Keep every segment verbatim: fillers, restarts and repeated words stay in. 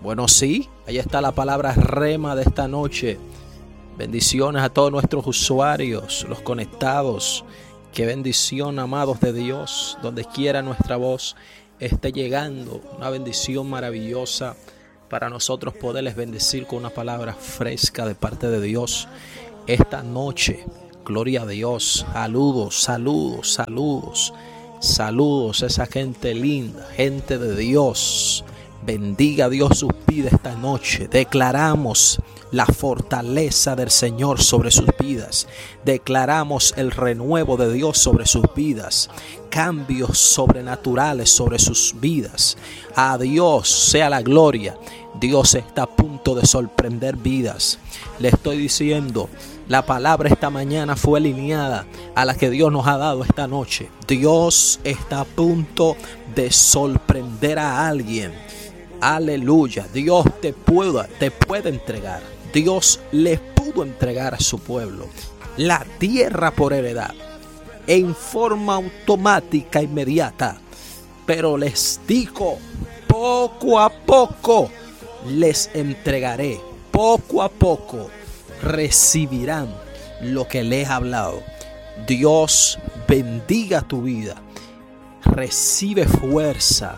Bueno, sí, ahí está la palabra rema de esta noche. Bendiciones a todos nuestros usuarios, los conectados. Qué bendición, amados de Dios, donde quiera nuestra voz esté llegando. Una bendición maravillosa para nosotros poderles bendecir con una palabra fresca de parte de Dios esta noche. Gloria a Dios. Saludos, saludos, saludos. Saludos a esa gente linda, gente de Dios. Bendiga a Dios sus vidas esta noche. Declaramos la fortaleza del Señor sobre sus vidas. Declaramos el renuevo de Dios sobre sus vidas. Cambios sobrenaturales sobre sus vidas. A Dios sea la gloria. Dios está a punto de sorprender vidas. Le estoy diciendo, la palabra esta mañana fue alineada a la que Dios nos ha dado esta noche. Dios está a punto de sorprender a alguien. Aleluya. Dios te puede, te puede entregar. Dios le pudo entregar a su pueblo la tierra por heredad en forma automática, inmediata. Pero les digo, poco a poco les entregaré. Poco a poco recibirán lo que les he hablado. Dios bendiga tu vida. Recibe fuerza.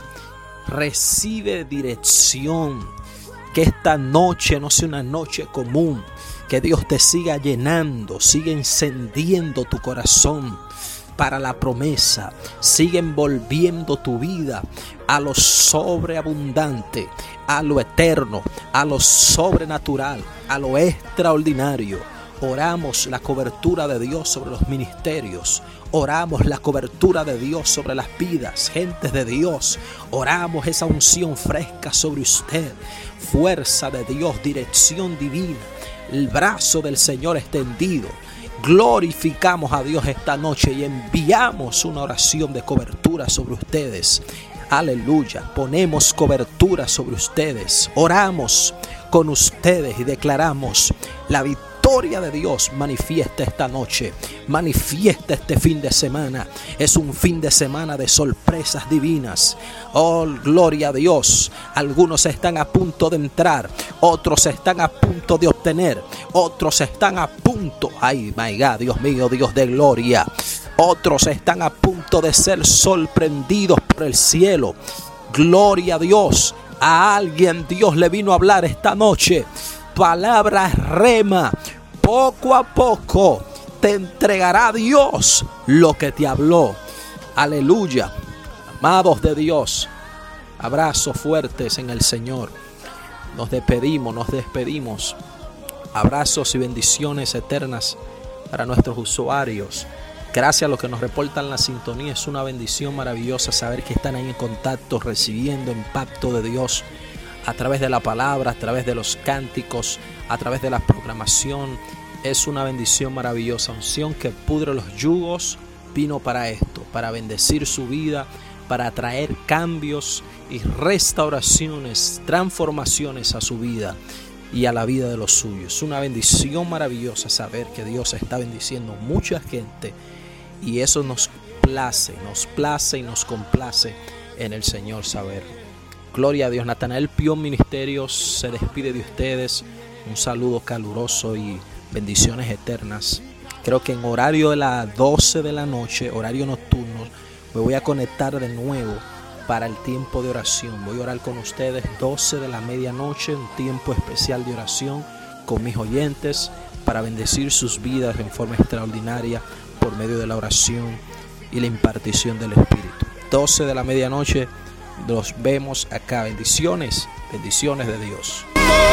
Recibe dirección. Que esta noche no sea una noche común. Que Dios te siga llenando, siga encendiendo tu corazón para la promesa. Sigue envolviendo tu vida a lo sobreabundante, a lo eterno, a lo sobrenatural, a lo extraordinario. Oramos la cobertura de Dios sobre los ministerios. Oramos la cobertura de Dios sobre las vidas, gentes de Dios. Oramos esa unción fresca sobre usted. Fuerza de Dios, dirección divina, el brazo del Señor extendido. Glorificamos a Dios esta noche y enviamos una oración de cobertura sobre ustedes. Aleluya. Ponemos cobertura sobre ustedes. Oramos con ustedes y declaramos la victoria. La gloria de Dios manifiesta esta noche, manifiesta este fin de semana. Es un fin de semana de sorpresas divinas. Oh, gloria a Dios. Algunos están a punto de entrar, otros están a punto de obtener, otros están a punto, ay, my God, Dios mío, Dios de gloria. Otros están a punto de ser sorprendidos por el cielo. Gloria a Dios. A alguien Dios le vino a hablar esta noche. Palabra rema. Poco a poco te entregará Dios lo que te habló. Aleluya. Amados de Dios, abrazos fuertes en el Señor. Nos despedimos, nos despedimos. Abrazos y bendiciones eternas para nuestros usuarios. Gracias a los que nos reportan la sintonía. Es una bendición maravillosa saber que están ahí en contacto, recibiendo impacto de Dios a través de la palabra, a través de los cánticos, a través de la programación. Es una bendición maravillosa. Unción que pudre los yugos vino para esto, para bendecir su vida, para traer cambios y restauraciones, transformaciones a su vida y a la vida de los suyos. Es una bendición maravillosa saber que Dios está bendiciendo mucha gente y eso nos place, nos place y nos complace en el Señor saber. Gloria a Dios. Natanael Pion Ministerios se despide de ustedes. Un saludo caluroso y bendiciones eternas. Creo que en horario de las doce de la noche, horario nocturno, me voy a conectar de nuevo para el tiempo de oración. Voy a orar con ustedes doce de la medianoche, un tiempo especial de oración con mis oyentes para bendecir sus vidas en forma extraordinaria por medio de la oración y la impartición del Espíritu. doce de la medianoche. Nos vemos acá. Bendiciones, bendiciones de Dios.